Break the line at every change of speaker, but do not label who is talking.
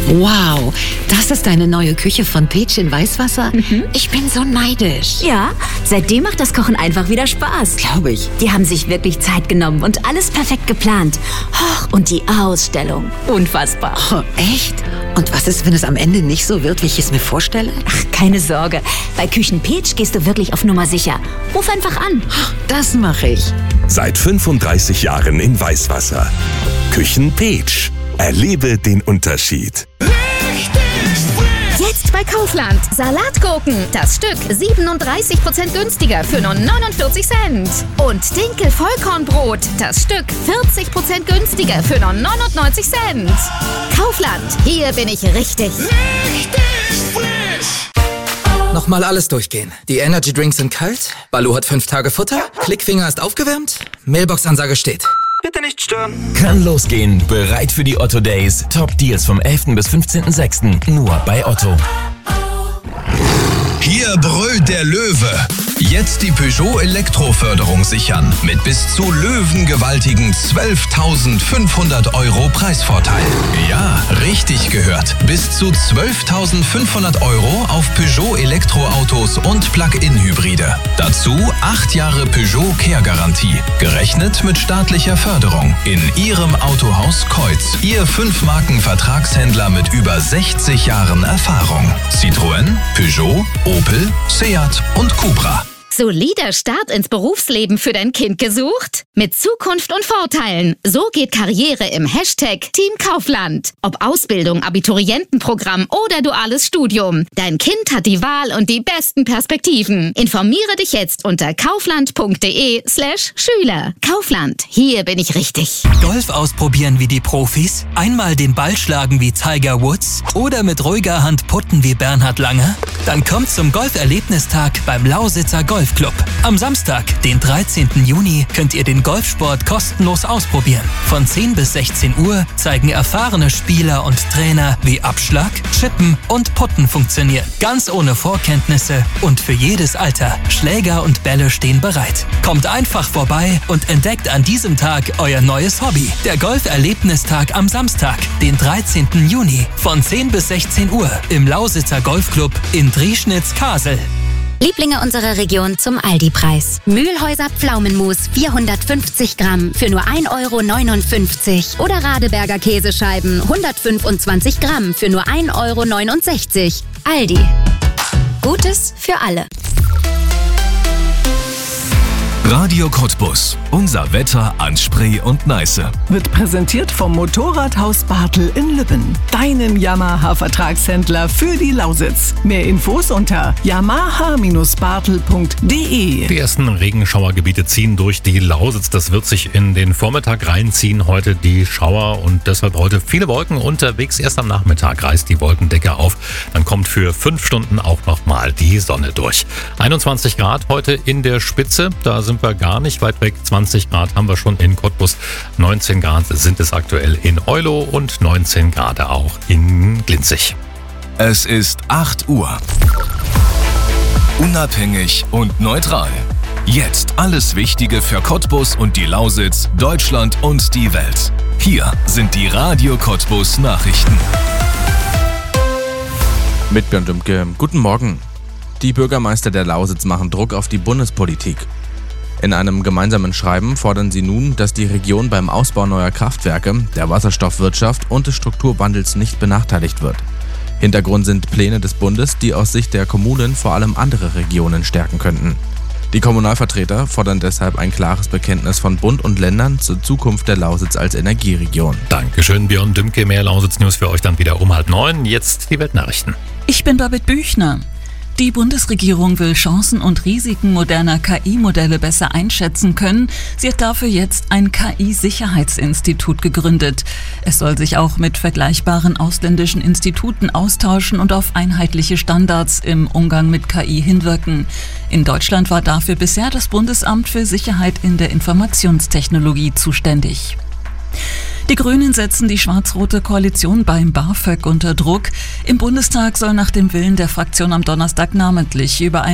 Wow, das ist deine neue Küche von Peach in Weißwasser?
Mhm.
Ich bin so neidisch.
Ja, seitdem macht das Kochen einfach wieder Spaß.
Glaube ich.
Die haben sich wirklich Zeit genommen und alles perfekt geplant. Und die Ausstellung. Unfassbar.
Oh, echt? Und was ist, wenn es am Ende nicht so wird, wie ich es mir vorstelle?
Ach, keine Sorge. Bei Küchen Peach gehst du wirklich auf Nummer sicher. Ruf einfach an.
Das mache ich.
Seit 35 Jahren in Weißwasser. Küchen Peach. Erlebe den Unterschied.
Jetzt bei Kaufland. Salatgurken. Das Stück 37% günstiger für nur 49 Cent. Und Dinkel-Vollkornbrot. Das Stück 40% günstiger für nur 99 Cent. Kaufland. Hier bin ich richtig.
Nochmal alles durchgehen. Die Energy Drinks sind kalt, Baloo hat 5 Tage Futter, Klickfinger ist aufgewärmt, Mailbox-Ansage steht. Bitte nicht stören.
Kann losgehen. Bereit für die Otto Days. Top Deals vom 11. bis 15.06. Nur bei Otto.
Hier brüllt der Löwe. Jetzt die Peugeot Elektroförderung sichern. Mit bis zu löwengewaltigen 12.500 € Preisvorteil. Ja, richtig gehört. Bis zu 12.500 € auf Peugeot Elektroautos und Plug-in-Hybride. Dazu 8 Jahre Peugeot Care-Garantie. Gerechnet mit staatlicher Förderung. In Ihrem Autohaus Keutz. Ihr 5-Marken-Vertragshändler mit über 60 Jahren Erfahrung. Citroën, Peugeot, Opel, Seat und Cupra.
Solider Start ins Berufsleben für dein Kind gesucht? Mit Zukunft und Vorteilen. So geht Karriere im Hashtag Team Kaufland. Ob Ausbildung, Abiturientenprogramm oder duales Studium. Dein Kind hat die Wahl und die besten Perspektiven. Informiere dich jetzt unter kaufland.de/Schüler. Kaufland. Hier bin ich richtig.
Golf ausprobieren wie die Profis? Einmal den Ball schlagen wie Tiger Woods? Oder mit ruhiger Hand putten wie Bernhard Langer? Dann kommt zum Golferlebnistag beim Lausitzer Golfclub. Am Samstag, den 13. Juni, könnt ihr den Golfsport kostenlos ausprobieren. Von 10 bis 16 Uhr zeigen erfahrene Spieler und Trainer, wie Abschlag, Chippen und Putten funktionieren. Ganz ohne Vorkenntnisse und für jedes Alter. Schläger und Bälle stehen bereit. Kommt einfach vorbei und entdeckt an diesem Tag euer neues Hobby. Der Golferlebnistag am Samstag, den 13. Juni, von 10 bis 16 Uhr im Lausitzer Golfclub in Drieschnitz-Kasel.
Lieblinge unserer Region zum Aldi-Preis. Mühlhäuser Pflaumenmus 450 Gramm für nur 1,59 € oder Radeberger Käsescheiben 125 Gramm für nur 1,69 €. Aldi. Gutes für alle.
Radio Cottbus. Unser Wetter an Spree und Neiße.
Wird präsentiert vom Motorradhaus Bartel in Lübben. Deinem Yamaha-Vertragshändler für die Lausitz. Mehr Infos unter yamaha-bartel.de.
Die ersten Regenschauergebiete ziehen durch die Lausitz. Das wird sich in den Vormittag reinziehen. Heute die Schauer und deshalb heute viele Wolken unterwegs. Erst am Nachmittag reißt die Wolkendecke auf. Dann kommt für 5 Stunden auch nochmal die Sonne durch. 21 Grad heute in der Spitze. Da sind wir gar nicht weit weg. 20 Grad haben wir schon in Cottbus. 19 Grad sind es aktuell in Eulow und 19 Grad auch in Glinzig.
Es ist 8 Uhr. Unabhängig und neutral. Jetzt alles Wichtige für Cottbus und die Lausitz, Deutschland und die Welt. Hier sind die Radio Cottbus Nachrichten.
Mit Björn Dümke. Guten Morgen. Die Bürgermeister der Lausitz machen Druck auf die Bundespolitik. In einem gemeinsamen Schreiben fordern sie nun, dass die Region beim Ausbau neuer Kraftwerke, der Wasserstoffwirtschaft und des Strukturwandels nicht benachteiligt wird. Hintergrund sind Pläne des Bundes, die aus Sicht der Kommunen vor allem andere Regionen stärken könnten. Die Kommunalvertreter fordern deshalb ein klares Bekenntnis von Bund und Ländern zur Zukunft der Lausitz als Energieregion.
Dankeschön, Björn Dümke. Mehr Lausitz-News für euch dann wieder um 8:30. Jetzt die Weltnachrichten.
Ich bin Babette Büchner. Die Bundesregierung will Chancen und Risiken moderner KI-Modelle besser einschätzen können. Sie hat dafür jetzt ein KI-Sicherheitsinstitut gegründet. Es soll sich auch mit vergleichbaren ausländischen Instituten austauschen und auf einheitliche Standards im Umgang mit KI hinwirken. In Deutschland war dafür bisher das Bundesamt für Sicherheit in der Informationstechnologie zuständig. Die Grünen setzen die schwarz-rote Koalition beim BAföG unter Druck. Im Bundestag soll nach dem Willen der Fraktion am Donnerstag namentlich über